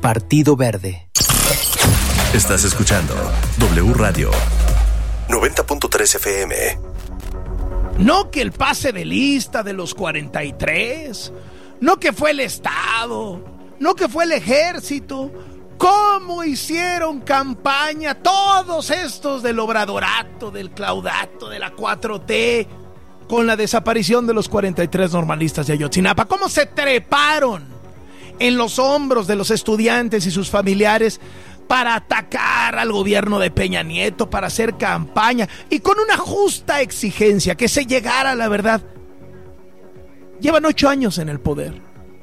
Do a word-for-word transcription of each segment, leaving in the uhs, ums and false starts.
Partido Verde. Estás escuchando W Radio noventa punto tres F M. No que el pase de lista de los cuarenta y tres, no que fue el Estado, no que fue el Ejército. ¿Cómo hicieron campaña todos estos del obradorato, del claudato, de la cuatro T, con la desaparición de los cuarenta y tres normalistas de Ayotzinapa? ¿Cómo se treparon en los hombros de los estudiantes y sus familiares para atacar al gobierno de Peña Nieto, para hacer campaña y con una justa exigencia que se llegara a la verdad? Llevan ocho años en el poder.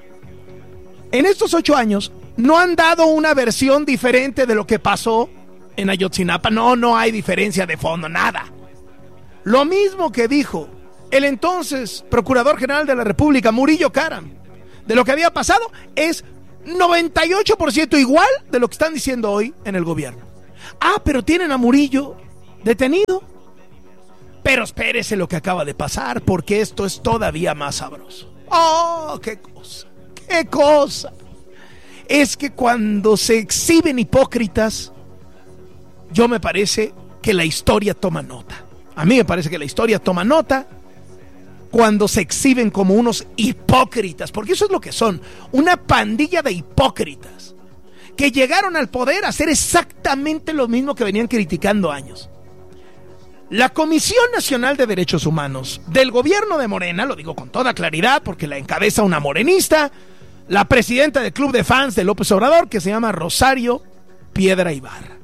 En estos ocho años no han dado una versión diferente de lo que pasó en Ayotzinapa. No, no hay diferencia de fondo, nada. Lo mismo que dijo el entonces Procurador General de la República, Murillo Karam, de lo que había pasado, es noventa y ocho por ciento igual de lo que están diciendo hoy en el gobierno. Ah, pero tienen a Murillo detenido. Pero espérese lo que acaba de pasar, porque esto es todavía más sabroso. ¡Oh, qué cosa! ¡Qué cosa! Es que cuando se exhiben hipócritas, yo me parece que la historia toma nota. A mí me parece que la historia toma nota cuando se exhiben como unos hipócritas, porque eso es lo que son, una pandilla de hipócritas que llegaron al poder a hacer exactamente lo mismo que venían criticando años. La Comisión Nacional de Derechos Humanos del gobierno de Morena, lo digo con toda claridad porque la encabeza una morenista, la presidenta del club de fans de López Obrador, que se llama Rosario Piedra Ibarra.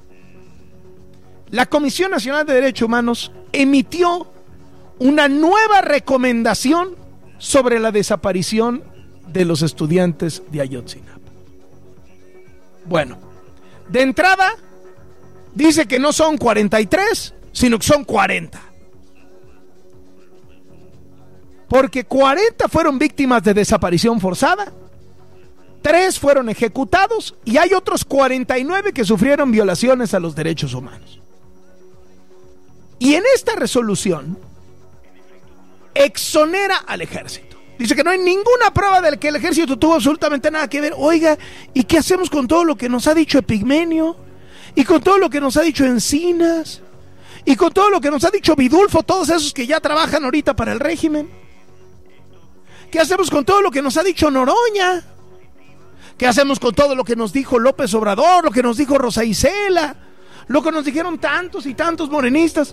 La Comisión Nacional de Derechos Humanos emitió una nueva recomendación sobre la desaparición de los estudiantes de Ayotzinapa. Bueno, de entrada dice que no son cuarenta y tres, sino que son cuarenta. Porque cuarenta fueron víctimas de desaparición forzada, tres fueron ejecutados y hay otros cuarenta y nueve que sufrieron violaciones a los derechos humanos. Y en esta resolución exonera al ejército. Dice que no hay ninguna prueba de que el ejército tuvo absolutamente nada que ver. Oiga, ¿y qué hacemos con todo lo que nos ha dicho Epigmenio? ¿Y con todo lo que nos ha dicho Encinas? ¿Y con todo lo que nos ha dicho Vidulfo? Todos esos que ya trabajan ahorita para el régimen. ¿Qué hacemos con todo lo que nos ha dicho Noroña? ¿Qué hacemos con todo lo que nos dijo López Obrador? Lo que nos dijo Rosa Isela, lo que nos dijeron tantos y tantos morenistas.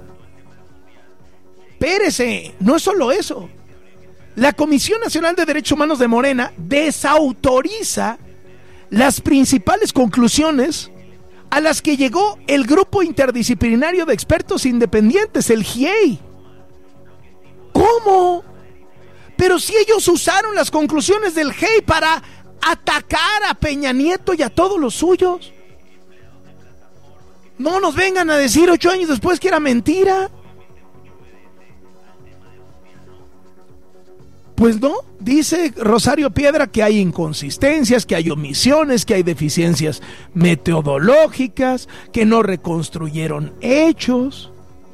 Espérese, no es solo eso. La Comisión Nacional de Derechos Humanos de Morena desautoriza las principales conclusiones a las que llegó el Grupo Interdisciplinario de Expertos Independientes, el G I E I. ¿Cómo? Pero si ellos usaron las conclusiones del G I E I para atacar a Peña Nieto y a todos los suyos. No nos vengan a decir ocho años después que era mentira. Pues no, dice Rosario Piedra que hay inconsistencias, que hay omisiones, que hay deficiencias metodológicas, que no reconstruyeron hechos.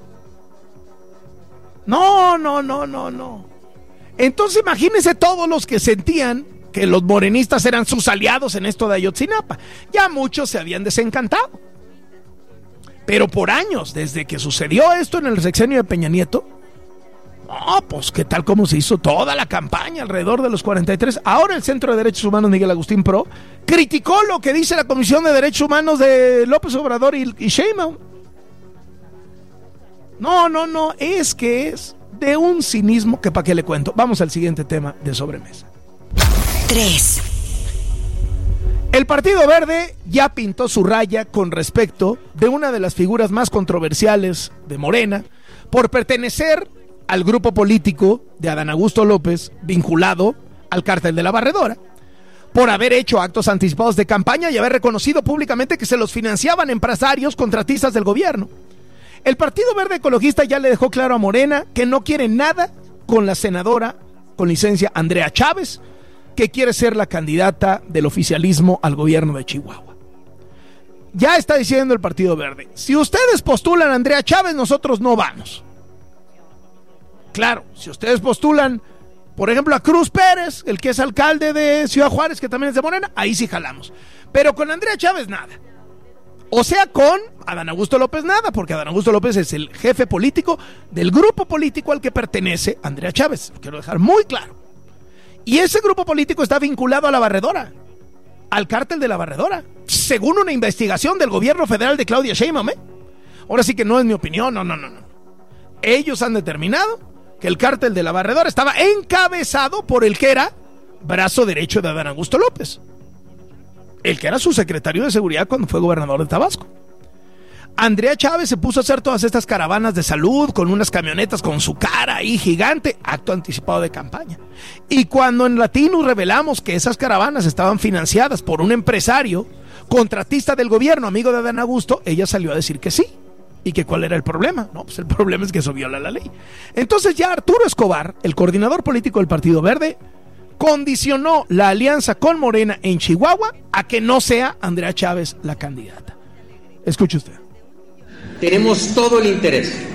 No, no, no, no, no. Entonces imagínense todos los que sentían que los morenistas eran sus aliados en esto de Ayotzinapa. Ya muchos se habían desencantado. Pero por años, desde que sucedió esto en el sexenio de Peña Nieto, no, pues qué tal como se hizo toda la campaña alrededor de los cuarenta y tres. Ahora el Centro de Derechos Humanos Miguel Agustín Pro criticó lo que dice la Comisión de Derechos Humanos de López Obrador y, y Sheinbaum. No, no, no, es que es de un cinismo que para qué le cuento. Vamos al siguiente tema de sobremesa. tres. El Partido Verde ya pintó su raya con respecto de una de las figuras más controversiales de Morena por pertenecer al grupo político de Adán Augusto López vinculado al cártel de la Barredora, por haber hecho actos anticipados de campaña y haber reconocido públicamente que se los financiaban empresarios contratistas del gobierno. El Partido Verde Ecologista ya le dejó claro a Morena que no quiere nada con la senadora con licencia Andrea Chávez, que quiere ser la candidata del oficialismo al gobierno de Chihuahua. Ya está diciendo el Partido Verde, si ustedes postulan a Andrea Chávez, nosotros no vamos. Claro, si ustedes postulan Por ejemplo, a Cruz Pérez, el que es alcalde de Ciudad Juárez, que también es de Morena, ahí sí jalamos. Pero con Andrea Chávez nada. O sea, con Adán Augusto López nada, porque Adán Augusto López es el jefe político del grupo político al que pertenece Andrea Chávez. Lo quiero dejar muy claro. Y ese grupo político está vinculado a la Barredora, al cártel de la Barredora, según una investigación del gobierno federal de Claudia Sheinbaum, ¿eh? Ahora sí que no es mi opinión, no, no, no, no. Ellos han determinado que el cártel de la Barredora estaba encabezado por el que era brazo derecho de Adán Augusto López, el que era su secretario de seguridad cuando fue gobernador de Tabasco. Andrea Chávez se puso a hacer todas estas caravanas de salud con unas camionetas con su cara ahí gigante, acto anticipado de campaña. Y cuando en Latinus revelamos que esas caravanas estaban financiadas por un empresario, contratista del gobierno, amigo de Adán Augusto, ella salió a decir que sí. ¿Y que cuál era el problema? No, pues el problema es que eso viola la ley. Entonces ya Arturo Escobar, el coordinador político del Partido Verde, condicionó la alianza con Morena en Chihuahua a que no sea Andrea Chávez la candidata. Escuche usted. Tenemos todo el interés